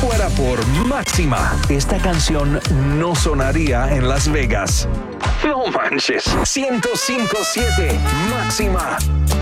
fuera por Máxima, esta canción no sonaría en Las Vegas. No manches. 105.7 Máxima.